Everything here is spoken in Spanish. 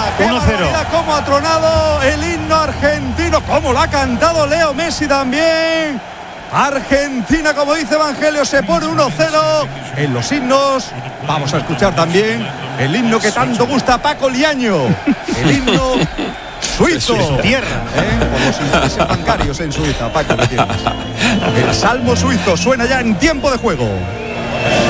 ¡Qué 1-0! barbaridad! Cómo ha tronado el himno argentino, cómo lo ha cantado Leo Messi también. Argentina, como dice Evangelio, se pone 1-0 en los himnos. Vamos a escuchar también el himno que tanto gusta a Paco Liaño, el himno suizo, de su tierra, por los intereses bancarios en Suiza, Paco, que tienes. El salmo suizo suena ya en tiempo de juego.